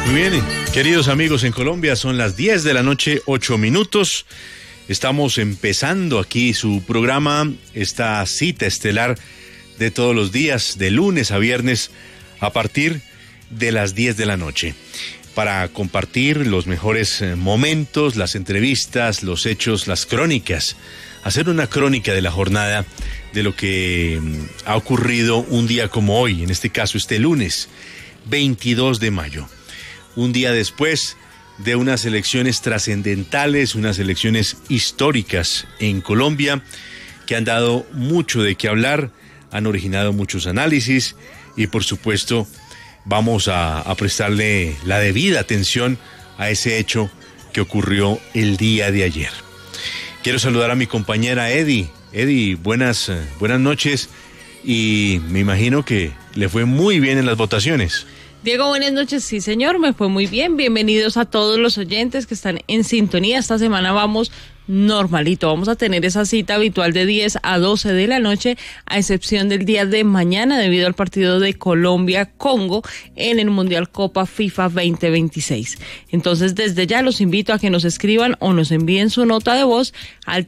Muy bien, queridos amigos, en Colombia son las 10 de la noche, 8 minutos. Estamos empezando aquí su programa, esta cita estelar de todos los días, de lunes a viernes, a partir de las 10 de la noche, para compartir los mejores momentos, las entrevistas, los hechos, las crónicas, hacer una crónica de la jornada, de lo que ha ocurrido un día como hoy, en este caso este lunes, 22 de mayo. Un día después de unas elecciones trascendentales, unas elecciones históricas en Colombia, que han dado mucho de qué hablar, han originado muchos análisis y por supuesto vamos a prestarle la debida atención a ese hecho que ocurrió el día de ayer. Quiero saludar a mi compañera Eddie. Eddie, buenas noches, y me imagino que le fue muy bien en las votaciones. Diego, buenas noches. Sí, señor, me fue muy bien. Bienvenidos a todos los oyentes que están en sintonía. Esta semana vamos normalito. Vamos a tener esa cita habitual de 10 a 12 de la noche, a excepción del día de mañana, debido al partido de Colombia-Congo en el Mundial Copa FIFA 2026. Entonces, desde ya los invito a que nos escriban o nos envíen su nota de voz al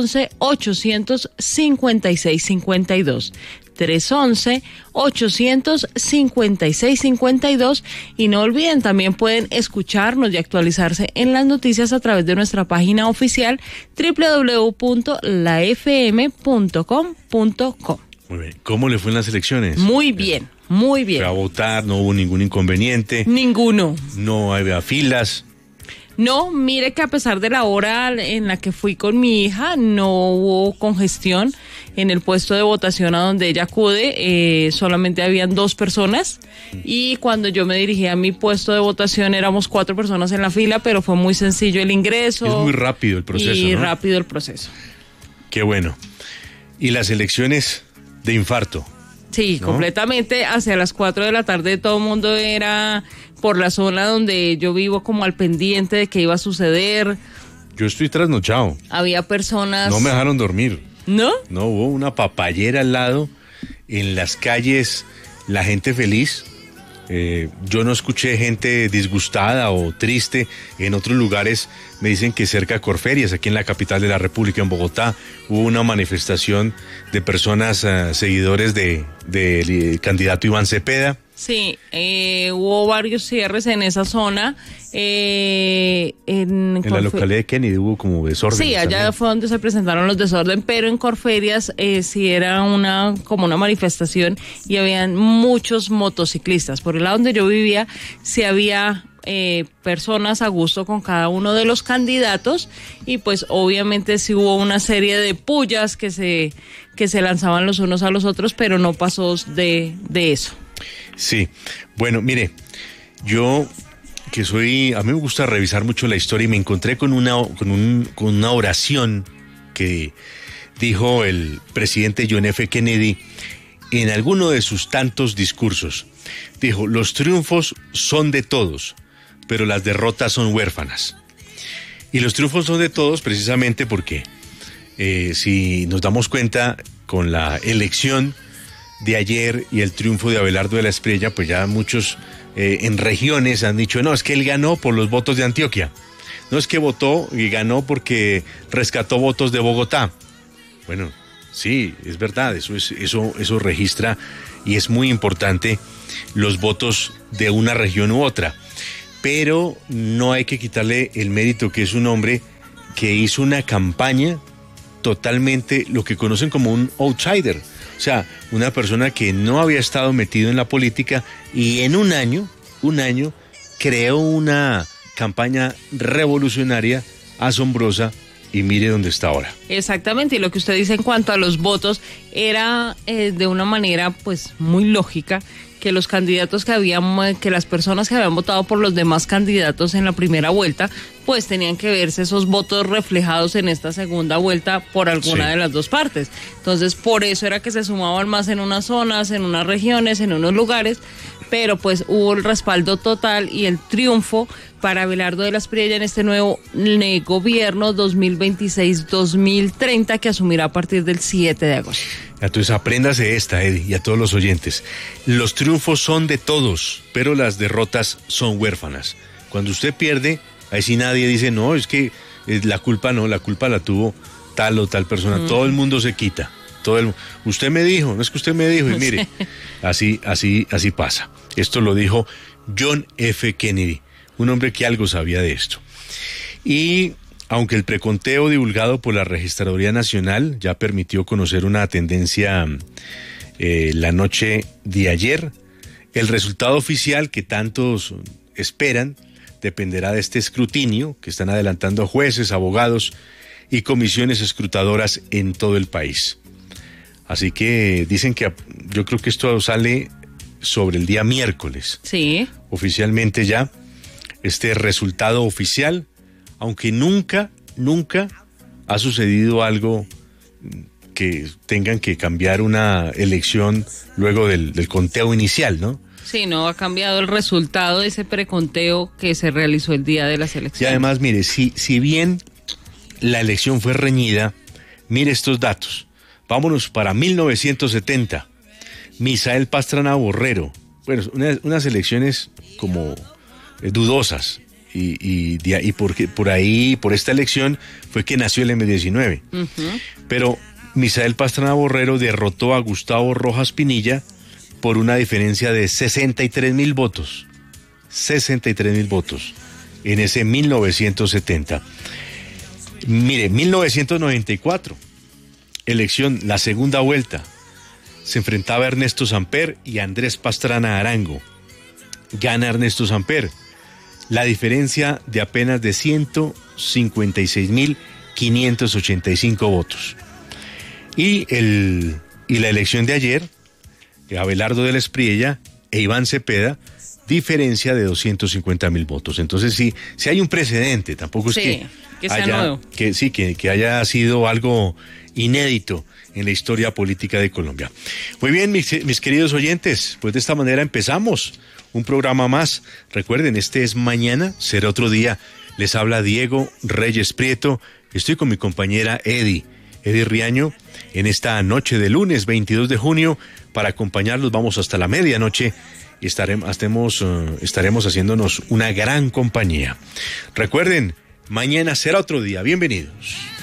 311-856-52. 311-856-52, y no olviden, también pueden escucharnos y actualizarse en las noticias a través de nuestra página oficial www.lafm.com.co. Muy bien. ¿Cómo le fue en las elecciones? Muy bien, muy bien. Fue a votar, no hubo ningún inconveniente. Ninguno. No había filas. No, mire que a pesar de la hora en la que fui con mi hija, no hubo congestión en el puesto de votación a donde ella acude. Solamente habían 2 personas, y cuando yo me dirigí a mi puesto de votación éramos 4 personas en la fila, pero fue muy sencillo el ingreso. Es muy rápido el proceso, y ¿no? rápido el proceso. Qué bueno. ¿Y las elecciones de infarto? Sí, ¿no? Completamente. Hacia las 4 de la tarde todo el mundo era por la zona donde yo vivo como al pendiente de qué iba a suceder. Yo estoy trasnochado. Había personas... No me dejaron dormir. ¿No? No, hubo una papayera al lado, en las calles, la gente feliz. Yo no escuché gente disgustada o triste. En otros lugares me dicen que cerca de Corferias, aquí en la capital de la República, en Bogotá, hubo una manifestación de personas seguidores del candidato Iván Cepeda. Sí, hubo varios cierres en esa zona. En la localidad de Kennedy hubo como desorden. Sí, allá también fue donde se presentaron los desorden, pero en Corferias sí era como una manifestación, y habían muchos motociclistas. Por el lado donde yo vivía, sí había personas a gusto con cada uno de los candidatos, y pues obviamente sí hubo una serie de pullas que se lanzaban los unos a los otros, pero no pasó de eso. Sí, bueno, mire, yo a mí me gusta revisar mucho la historia, y me encontré con una oración que dijo el presidente John F. Kennedy en alguno de sus tantos discursos. Dijo: los triunfos son de todos, pero las derrotas son huérfanas. Y los triunfos son de todos precisamente porque si nos damos cuenta, con la elección de ayer y el triunfo de Abelardo de la Espriella, pues ya muchos en regiones han dicho: no, es que él ganó por los votos de Antioquia, no es que votó y ganó porque rescató votos de Bogotá. Bueno, sí, es verdad, eso registra, y es muy importante los votos de una región u otra, pero no hay que quitarle el mérito que es un hombre que hizo una campaña totalmente lo que conocen como un outsider. O sea, una persona que no había estado metido en la política, y en un año creó una campaña revolucionaria, asombrosa, y mire dónde está ahora. Exactamente, y lo que usted dice en cuanto a los votos era de una manera pues muy lógica, que los candidatos que las personas que habían votado por los demás candidatos en la primera vuelta, pues tenían que verse esos votos reflejados en esta segunda vuelta por alguna de las dos partes. Entonces, por eso era que se sumaban más en unas zonas, en unas regiones, en unos lugares, pero pues hubo el respaldo total y el triunfo para Abelardo de la Espriella en este nuevo gobierno 2026-2030 que asumirá a partir del 7 de agosto. Entonces apréndase esta, Eddie, y a todos los oyentes. Los triunfos son de todos, pero las derrotas son huérfanas. Cuando usted pierde, ahí sí nadie dice, no, es que la culpa la tuvo tal o tal persona. Todo el mundo se quita. Usted me dijo, no es que usted me dijo, y mire, así pasa. Esto lo dijo John F. Kennedy, un hombre que algo sabía de esto. Y aunque el preconteo divulgado por la Registraduría Nacional ya permitió conocer una tendencia la noche de ayer, el resultado oficial que tantos esperan dependerá de este escrutinio que están adelantando jueces, abogados y comisiones escrutadoras en todo el país. Así que dicen que yo creo que esto sale sobre el día miércoles. Sí. Oficialmente ya, este resultado oficial, aunque nunca ha sucedido algo que tengan que cambiar una elección luego del conteo inicial, ¿no? Sí, no ha cambiado el resultado de ese preconteo que se realizó el día de las elecciones. Y además, mire, si bien la elección fue reñida, mire estos datos. Vámonos para 1970. Misael Pastrana Borrero. Bueno, unas elecciones como dudosas. Y por ahí, por esta elección, fue que nació el M19. Uh-huh. Pero Misael Pastrana Borrero derrotó a Gustavo Rojas Pinilla por una diferencia de 63,000 votos. 63,000 votos en ese 1970. Mire, 1994. Elección, la segunda vuelta. Se enfrentaba Ernesto Samper y Andrés Pastrana Arango. Gana Ernesto Samper. La diferencia de apenas de 156,585 votos. Y la elección de ayer, Abelardo de la Espriella e Iván Cepeda, diferencia de 250,000 votos. Entonces sí hay un precedente, tampoco es que sea nuevo. Que haya sido algo inédito en la historia política de Colombia. Muy bien, mis queridos oyentes, pues de esta manera empezamos un programa más. Recuerden, este es mañana, será otro día. Les habla Diego Reyes Prieto. Estoy con mi compañera Eddie Riaño en esta noche de lunes 22 de junio. Para acompañarlos vamos hasta la medianoche y estaremos haciéndonos una gran compañía. Recuerden, mañana será otro día. Bienvenidos.